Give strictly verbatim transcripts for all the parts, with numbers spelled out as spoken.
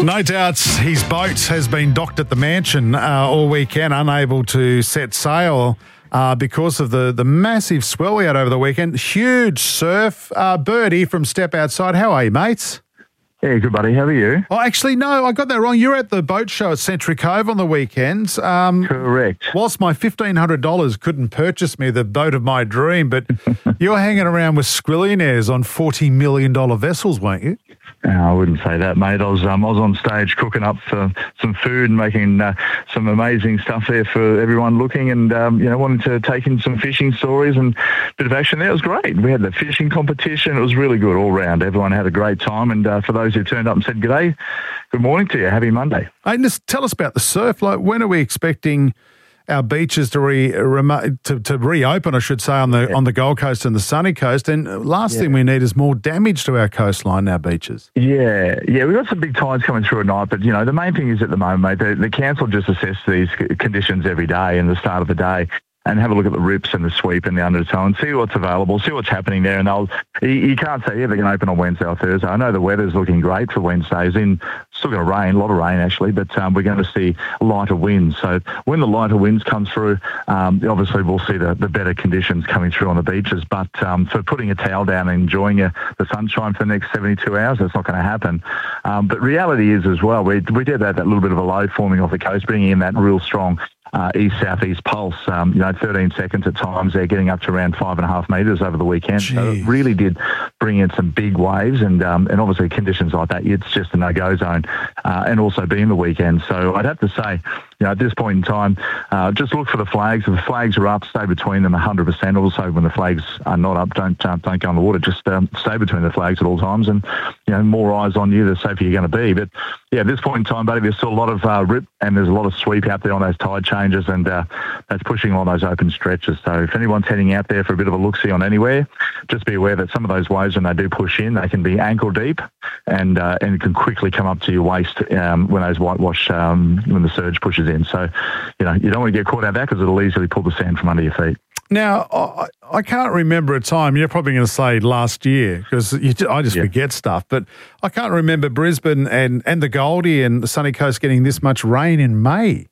No doubts his boat has been docked at the mansion uh, all weekend, unable to set sail uh, because of the, the massive swell we had over the weekend. Huge surf. Uh, Birdie from Step Outside, how are you, mates? Yeah, good, buddy. How are you? Oh, actually, no, I got that wrong. You're at the boat show at Century Cove on the weekends. Um, Correct. Whilst my fifteen hundred dollars couldn't purchase me the boat of my dream, but you're hanging around with squillionaires on forty million dollars vessels, weren't you? No, I wouldn't say that, mate. I was um, I was on stage cooking up for some food and making uh, some amazing stuff there for everyone looking, and um, you know, wanting to take in some fishing stories and a bit of action there. It was great. We had the fishing competition. It was really good all round. Everyone had a great time, and uh, for those who turned up and said g'day, good morning to you. Happy Monday. Hey, just tell us about the surf. Like, when are we expecting our beaches to re, remo- to, to reopen, I should say, on the yeah. on the Gold Coast and the Sunny Coast? And last yeah. thing we need is more damage to our coastline, our beaches. Yeah, yeah, we've got some big tides coming through at night, but, you know, the main thing is at the moment, mate, the, the council just assess these conditions every day and the start of the day, and have a look at the rips and the sweep and the undertow and see what's available, see what's happening there. And they'll, you, you can't say, yeah, they're going to open on Wednesday or Thursday. I know the weather's looking great for Wednesday. It's in, still going to rain, a lot of rain actually, but um, we're going to see lighter winds. So when the lighter winds come through, um, obviously we'll see the, the better conditions coming through on the beaches. But um, for putting a towel down and enjoying a, the sunshine for the next seventy-two hours, that's not going to happen. Um, but reality is as well, we, we did have that little bit of a low forming off the coast, bringing in that real strong Uh, east-southeast pulse, um, you know, thirteen seconds at times. They're getting up to around five and a half metres over the weekend. Jeez. So it really did bring in some big waves, and um, and obviously conditions like that, it's just a no-go zone, uh, and also being the weekend. So I'd have to say, you know, at this point in time, uh, just look for the flags. If the flags are up, stay between them one hundred percent. Also, when the flags are not up, don't uh, don't go in the water. Just um, stay between the flags at all times, and, you know, more eyes on you, the safer you're going to be. But yeah, at this point in time, buddy, there's still a lot of uh, rip, and there's a lot of sweep out there on those tide changes, and uh, that's pushing on those open stretches. So if anyone's heading out there for a bit of a look-see on anywhere, just be aware that some of those waves, when they do push in, they can be ankle deep, and uh, and can quickly come up to your waist um, when those whitewash, um, when the surge pushes in. So, you know, you don't want to get caught out there because it'll easily pull the sand from under your feet. Now, I, I can't remember a time, you're probably going to say last year, because I just yeah. forget stuff, but I can't remember Brisbane and, and the Goldie and the Sunny Coast getting this much rain in May.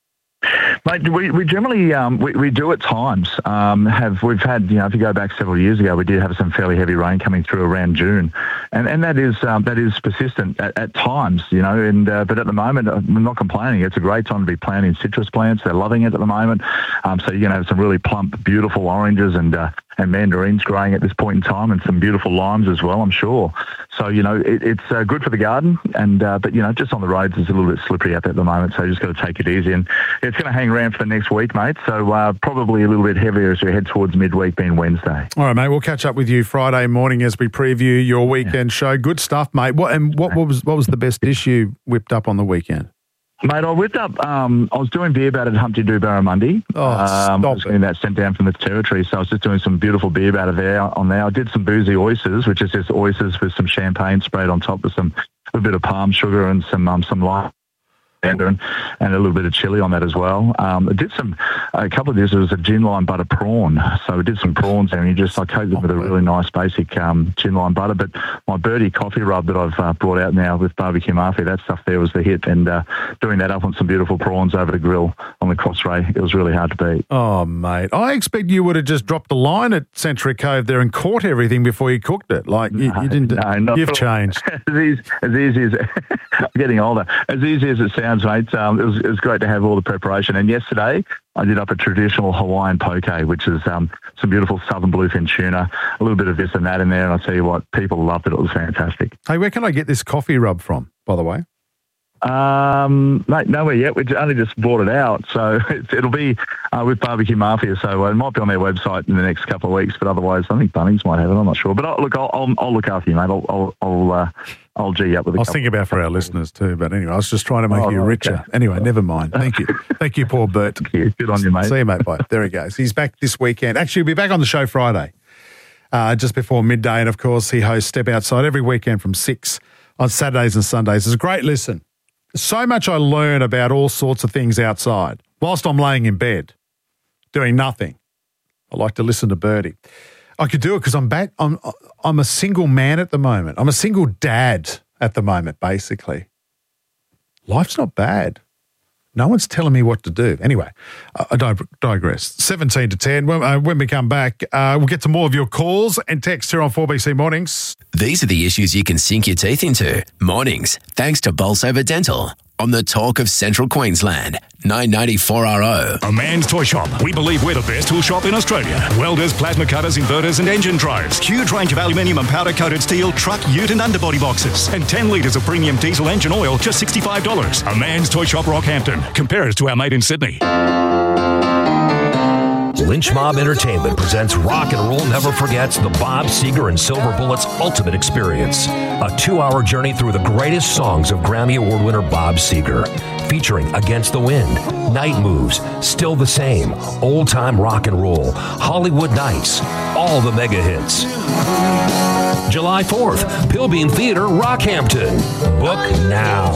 Mate, we, we generally um, we, we do at times um, have we've had, you know, if you go back several years ago, we did have some fairly heavy rain coming through around June, and and that is um, that is persistent at, at times, you know. And uh, but at the moment, I'm not complaining. It's a great time to be planting citrus plants. They're loving it at the moment. Um, so you're going to have some really plump, beautiful oranges and uh, and mandarins growing at this point in time, and some beautiful limes as well, I'm sure. So, you know, it, it's uh, good for the garden, and uh, but, you know, just on the roads, it's a little bit slippery out there at the moment, so you just got to take it easy. And it's going to hang around for the next week, mate, so uh, probably a little bit heavier as we head towards midweek, being Wednesday. All right, mate, we'll catch up with you Friday morning as we preview your weekend yeah. show. Good stuff, mate. What and what, what was what was the best dish you whipped up on the weekend? Mate, I whipped up, um, I was doing beer batter at Humpty Doo Barramundi. Oh, um, I was getting that sent down from the territory, so I was just doing some beautiful beer batter there on there. I did some boozy oysters, which is just oysters with some champagne sprayed on top with some a bit of palm sugar and some um, some lime. And, and a little bit of chili on that as well. Um, I did some, a couple of this, it was a gin lime butter prawn. So we did some prawns there, and you just, I coated them with a really nice basic um, gin lime butter. But my Birdie coffee rub that I've uh, brought out now with barbecue mafia, that stuff there was the hit. And uh, doing that up on some beautiful prawns over the grill on the Crossray, it was really hard to beat. Oh, mate. I expect you would have just dropped a line at Century Cove there and caught everything before you cooked it. Like, you, no, you didn't, no, not you've changed. as, easy, as easy as, I'm getting older, as easy as it sounds, mate, um, it, was, it was great to have all the preparation. And yesterday, I did up a traditional Hawaiian poke, which is um, some beautiful southern bluefin tuna, a little bit of this and that in there. And I'll tell you what, people loved it. It was fantastic. Hey, where can I get this coffee rub from, by the way? Um, mate, nowhere yet. We only just bought it out, so it, it'll be uh, with Barbecue Mafia. So uh, it might be on their website in the next couple of weeks. But otherwise, I think Bunnings might have it. I'm not sure. But I'll, look, I'll, I'll, I'll look after you, mate. I'll, I'll, I'll, uh, I'll G you up with. A I was thinking about for our listeners too. But anyway, I was just trying to make oh, you richer. Okay. Anyway, never mind. Thank you, thank you, Paul Burt. Thank you. Good on you, mate. See you, mate. Bye. There he goes. He's back this weekend. Actually, he'll be back on the show Friday, uh, just before midday. And of course, he hosts Step Outside every weekend from six on Saturdays and Sundays. It's a great listen. So much I learn about all sorts of things outside whilst I'm laying in bed doing nothing. I like to listen to Birdie. I could do it because I'm back. I'm I'm a single man at the moment. I'm a single dad at the moment, basically. life's not bad. No one's telling me what to do. Anyway, I dig- digress. seventeen to ten. When, uh, when we come back, uh, we'll get to more of your calls and texts here on four B C Mornings. These are the issues you can sink your teeth into. Mornings, thanks to Bolsover Dental. On the talk of Central Queensland, nine ninety-four R O. A Man's Toy Shop. We believe we're the best tool shop in Australia. Welders, plasma cutters, inverters and engine drives. Huge range of aluminium and powder-coated steel, truck, ute and underbody boxes. And ten litres of premium diesel engine oil, just sixty-five dollars. A Man's Toy Shop, Rockhampton. Compare us to our mate in Sydney. Lynch Mob Entertainment presents Rock and Roll Never Forgets the Bob Seger and Silver Bullets Ultimate Experience. A two-hour journey through the greatest songs of Grammy Award winner Bob Seger. Featuring Against the Wind, Night Moves, Still the Same, Old Time Rock and Roll, Hollywood Nights, all the mega hits. July fourth, Pilbeam Theatre, Rockhampton. Book now.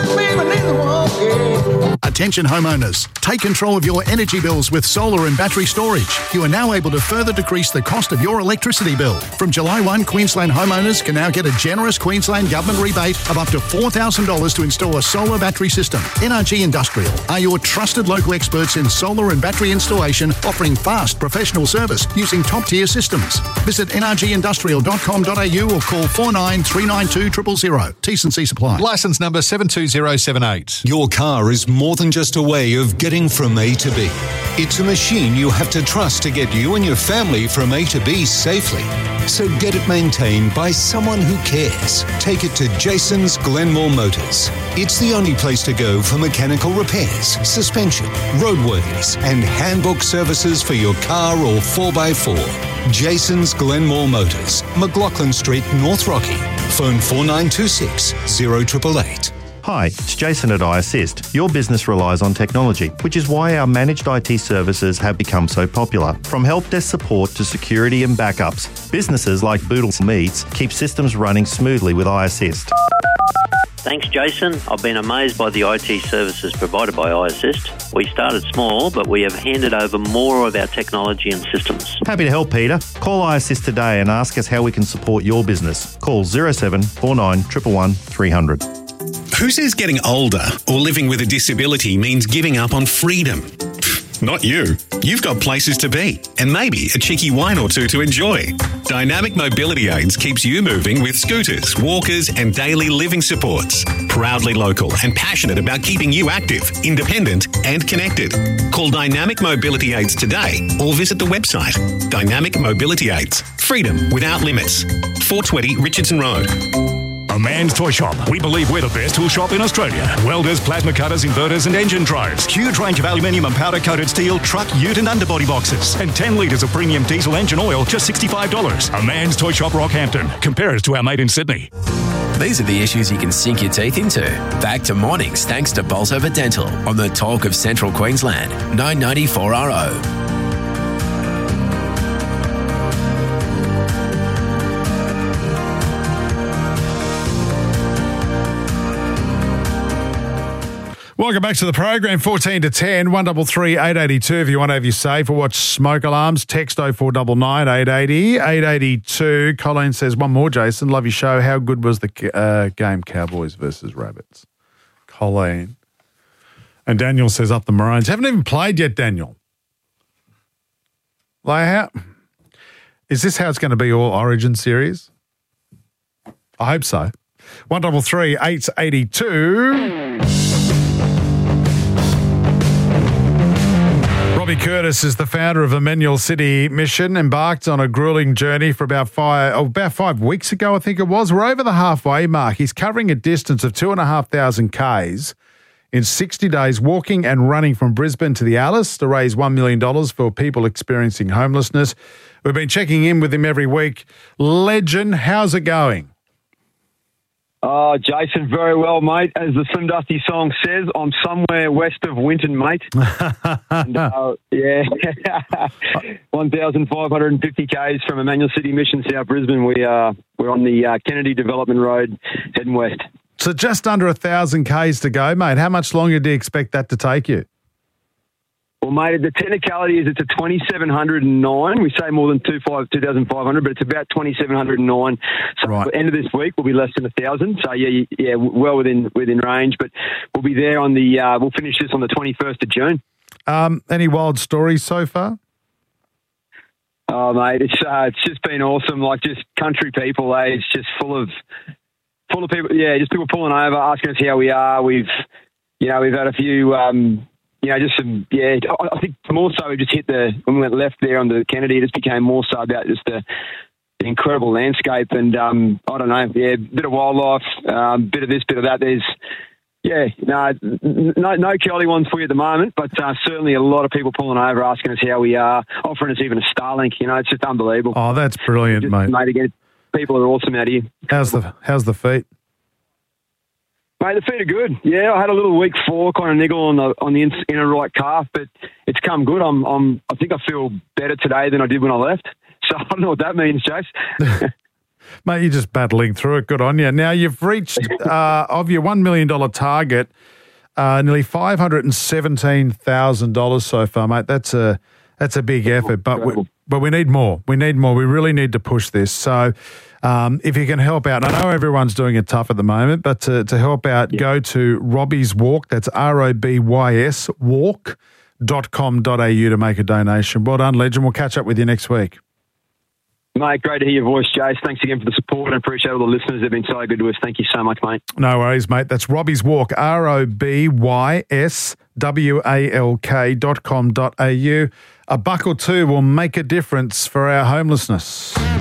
Attention homeowners, take control of your energy bills with solar and battery storage. You are now able to further decrease the cost of your electricity bill. From July first, Queensland homeowners can now get a generous Queensland government rebate of up to four thousand dollars to install a solar battery system. N R G Industrial are your trusted local experts in solar and battery installation, offering fast professional service using top-tier systems. Visit n r g industrial dot com dot a u or call four nine three nine two zero zero zero. T's and C's apply. Licence number seven two zero seven eight. Your car is more than just a way of getting from A to B. It's a machine you have to trust to get you and your family from A to B safely. So get it maintained by someone who cares. Take it to Jason's Glenmore Motors. It's the only place to go for mechanical repairs, suspension, roadworthiness, and handbook services for your car or four by four. Jason's Glenmore Motors, McLaughlin Street, North Rocky. Phone four nine two six, zero eight eight eight. Hi, it's Jason at iAssist. Your business relies on technology, which is why our managed I T services have become so popular. From help desk support to security and backups, businesses like Boodle Meats keep systems running smoothly with iAssist. Thanks, Jason. I've been amazed by the I T services provided by iAssist. We started small, but we have handed over more of our technology and systems. Happy to help, Peter. Call iAssist today and ask us how we can support your business. Call zero seven four nine one one one three hundred. Who says getting older or living with a disability means giving up on freedom? Not you. You've got places to be and maybe a cheeky wine or two to enjoy. Dynamic Mobility Aids keeps you moving with scooters, walkers and daily living supports. Proudly local and passionate about keeping you active, independent and connected. Call Dynamic Mobility Aids today or visit the website. Dynamic Mobility Aids. Freedom without limits. four twenty Richardson Road. A Man's Toy Shop. We believe we're the best tool shop in Australia. Welders, plasma cutters, inverters and engine drives. Huge range of aluminium and powder-coated steel, truck, ute and underbody boxes. And ten litres of premium diesel engine oil, just sixty-five dollars. A Man's Toy Shop, Rockhampton. Compare us to our mate in Sydney. These are the issues you can sink your teeth into. Back to mornings thanks to Bolsover Dental. On the talk of Central Queensland, nine ninety-four R O. Welcome back to the program, fourteen to ten, one three three, eight eight two. If you want to have your safe or watch smoke alarms, text oh four nine nine, eight eight zero, eight eight two. Colleen says, one more, Jason. Love your show. How good was the uh, game, Cowboys versus Rabbits? Colleen. And Daniel says, up the Maroons. Haven't even played yet, Daniel. Like how? Is this how it's going to be all Origin series? I hope so. one three three, eight eight two. Robbie Curtis is the founder of Emmanuel City Mission, embarked on a grueling journey for about five, oh, about five weeks ago, I think it was. We're over the halfway mark. He's covering a distance of two and a half thousand Ks in sixty days, walking and running from Brisbane to the Alice to raise one million dollars for people experiencing homelessness. We've been checking in with him every week. Legend, how's it going? Oh, Jason, very well, mate. As the Slim Dusty song says, I'm somewhere west of Winton, mate. and, uh, yeah, one thousand five hundred fifty Ks from Emmanuel City Mission, South Brisbane. We, uh, we're on the uh, Kennedy Development Road heading west. So just under one thousand Ks to go, mate. How much longer do you expect that to take you? Well, mate, the technicality is it's a twenty-seven oh nine. We say more than two thousand five hundred, but it's about twenty-seven oh nine. So right. at the end of this week, we'll be less than one thousand. So, yeah, yeah, well within within range. But we'll be there on the, uh, we'll finish this on the twenty-first of June. Um, any wild stories so far? Oh, mate, it's uh, it's just been awesome. Like, just country people, eh? It's just full of, full of people, yeah, just people pulling over, asking us how we are. We've, you know, we've had a few, um, you know, just some, yeah, I think more so we just hit the, when we went left there on the Kennedy, it just became more so about just the, the incredible landscape and, um, I don't know, yeah, bit of wildlife, um, bit of this, bit of that. There's, yeah, no, no, no Kelly ones for you at the moment, but uh, certainly a lot of people pulling over, asking us how we are, offering us even a Starlink. You know, it's just unbelievable. Oh, that's brilliant, just, mate. Mate, again, people are awesome out here. How's the How's the feet? Mate, the feet are good. Yeah, I had a little week four kind of niggle on the on the inner right calf, but it's come good. I'm, I'm, I think I feel better today than I did when I left. So I don't know what that means, Jace. Mate, you're just battling through it. Good on you. Now, you've reached, uh, of your one million dollars target, uh, nearly five hundred seventeen thousand dollars so far, mate. That's a that's a big effort, but we, but we need more. We need more. We really need to push this. So um, if you can help out, I know everyone's doing it tough at the moment, but to, to help out, yeah. go to Robbie's Walk. That's R O B Y S walk dot com dot A U to make a donation. Well done, Legend. We'll catch up with you next week. Mate, great to hear your voice, Jace. Thanks again for the support and appreciate all the listeners. They've been so good to us. Thank you so much, mate. No worries, mate. That's Robbie's Walk, R O B Y S W A L K dot com dot A U. A buck or two will make a difference for our homelessness.